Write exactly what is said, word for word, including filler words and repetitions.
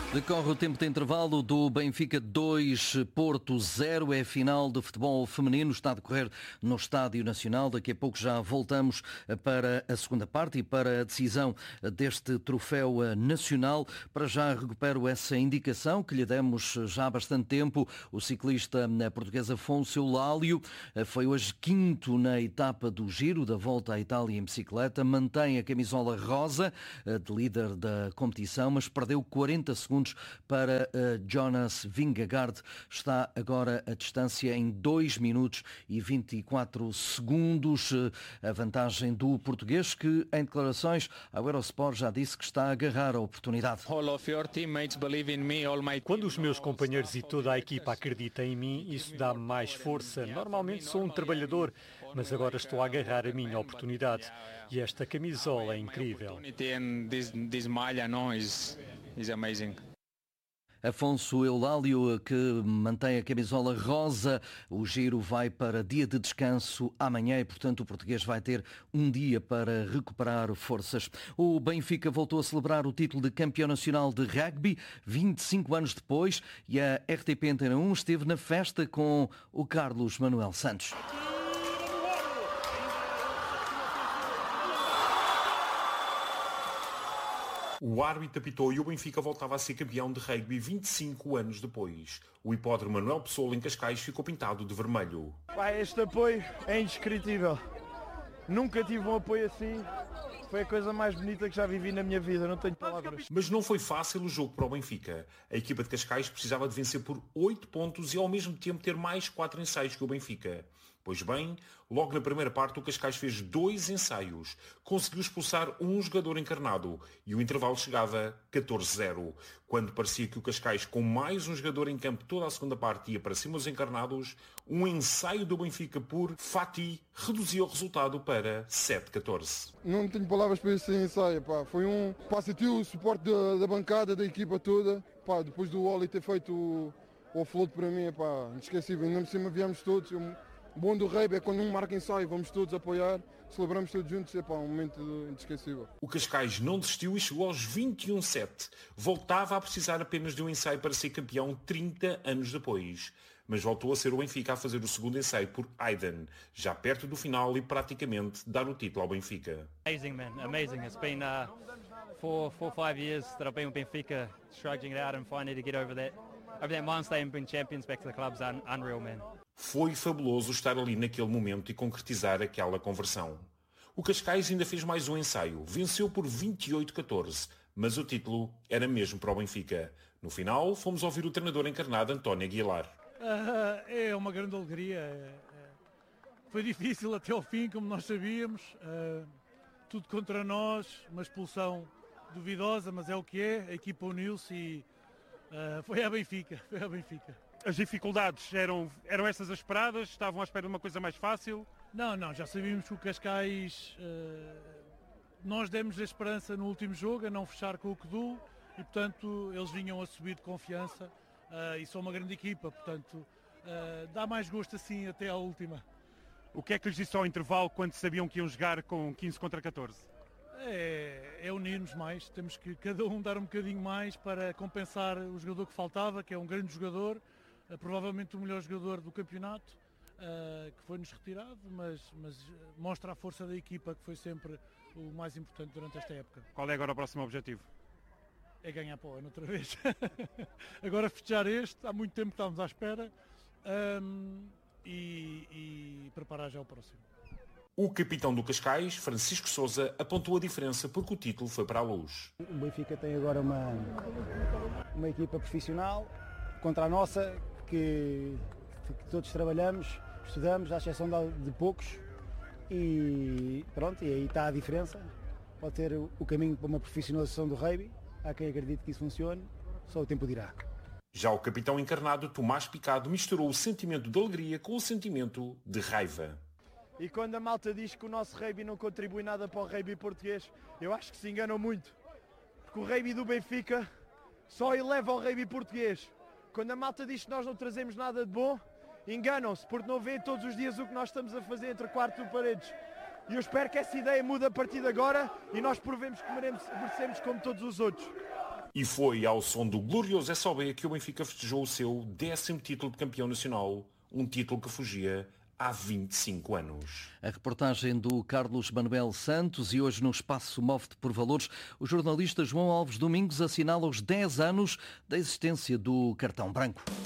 Decorre o tempo de intervalo do Benfica dois, Porto zero, é a final de futebol feminino, está a decorrer no Estádio Nacional. Daqui a pouco já voltamos para a segunda parte e para a decisão deste troféu nacional. Para já recupero essa indicação que lhe demos já há bastante tempo. O ciclista português Afonso Eulálio foi hoje quinto na etapa do Giro da Volta à Itália em bicicleta, mantém a camisola rosa de líder da competição, mas perdeu quarenta segundos para uh, Jonas Vingegaard. Está agora a distância em dois minutos e vinte e quatro segundos. Uh, a vantagem do português, que em declarações ao Eurosport já disse que está a agarrar a oportunidade. Quando os meus companheiros e toda a equipa acreditam em mim, isso dá-me mais força. Normalmente sou um trabalhador, mas agora estou a agarrar a minha oportunidade. E esta camisola é incrível. Afonso Eulálio, que mantém a camisola rosa. O Giro vai para dia de descanso amanhã e, portanto, o português vai ter um dia para recuperar forças. O Benfica voltou a celebrar o título de campeão nacional de rugby vinte e cinco anos depois, e a R T P Antena um esteve na festa com o Carlos Manuel Santos. O árbitro apitou e o Benfica voltava a ser campeão de rugby vinte e cinco anos depois. O hipódromo Manuel Pessoa em Cascais ficou pintado de vermelho. Este apoio é indescritível. Nunca tive um apoio assim. Foi a coisa mais bonita que já vivi na minha vida, não tenho palavras. Mas não foi fácil o jogo para o Benfica. A equipa de Cascais precisava de vencer por oito pontos e ao mesmo tempo ter mais quatro ensaios que o Benfica. Pois bem, logo na primeira parte o Cascais fez dois ensaios, conseguiu expulsar um jogador encarnado e o intervalo chegava catorze a zero. Quando parecia que o Cascais, com mais um jogador em campo toda a segunda parte, ia para cima dos encarnados, um ensaio do Benfica por Fati reduziu o resultado para sete a catorze. Não tenho palavras para esse ensaio, pá. Foi um... Pá, sentiu o suporte da, da bancada, da equipa toda. Pá, depois do Oli ter feito o, o float para mim, pá, inesquecível. Ainda por cima viemos todos. Eu... O bom do rugby é quando um marca ensaio, vamos todos apoiar, celebramos todos juntos, é pá, um momento inesquecível. O Cascais não desistiu e chegou aos vinte e um a sete. Voltava a precisar apenas de um ensaio para ser campeão trinta anos depois. Mas voltou a ser o Benfica a fazer o segundo ensaio por Aiden, já perto do final e praticamente dar o título ao Benfica. Amazing, man, amazing. It's been uh, four, four, five years that I've been with Benfica, struggling it out and finally to get over that, over that milestone and bring champions back to the club's un- unreal, man. Foi fabuloso estar ali naquele momento e concretizar aquela conversão. O Cascais ainda fez mais um ensaio, venceu por vinte e oito a catorze, mas o título era mesmo para o Benfica. No final, fomos ouvir o treinador encarnado António Aguilar. Uh, é uma grande alegria. É, é, foi difícil até ao fim, como nós sabíamos. Uh, tudo contra nós, uma expulsão duvidosa, mas é o que é. A equipa uniu-se e uh, foi a Benfica, foi a Benfica. As dificuldades eram, eram essas as esperadas? Estavam à espera de uma coisa mais fácil? Não, não, já sabíamos que o Cascais, uh, nós demos a esperança no último jogo a não fechar com o Codul e, portanto, eles vinham a subir de confiança uh, e são uma grande equipa, portanto, uh, dá mais gosto assim até à última. O que é que lhes disse ao intervalo quando sabiam que iam jogar com quinze contra catorze? É, é unir-nos mais, temos que cada um dar um bocadinho mais para compensar o jogador que faltava, que é um grande jogador, provavelmente o melhor jogador do campeonato, uh, que foi-nos retirado, mas, mas mostra a força da equipa, que foi sempre o mais importante durante esta época. Qual é agora o próximo objetivo? É ganhar para o ano outra vez. Agora festejar este, há muito tempo que estávamos à espera, um, e, e preparar já o próximo. O capitão do Cascais, Francisco Sousa, apontou a diferença porque o título foi para a luz. O Benfica tem agora uma, uma equipa profissional contra a nossa, que, que todos trabalhamos, estudamos, à exceção de, de poucos, e pronto, e aí está a diferença. Pode ter o, o caminho para uma profissionalização do rugby, há quem acredite que isso funcione, só o tempo dirá. Já o capitão encarnado, Tomás Picado, misturou o sentimento de alegria com o sentimento de raiva. E quando a malta diz que o nosso rugby não contribui nada para o rugby português, eu acho que se enganam muito. Porque o rugby do Benfica só eleva o rugby português. Quando a malta diz que nós não trazemos nada de bom, enganam-se, porque não veem todos os dias o que nós estamos a fazer entre quatro paredes. E eu espero que essa ideia mude a partir de agora e nós provemos que merecemos como todos os outros. E foi ao som do glorioso S O B que o Benfica festejou o seu décimo título de campeão nacional, um título que fugia há vinte e cinco anos. A reportagem do Carlos Manuel Santos e hoje no Espaço Move-te por Valores, o jornalista João Alves Domingos assinala os dez anos da existência do cartão branco.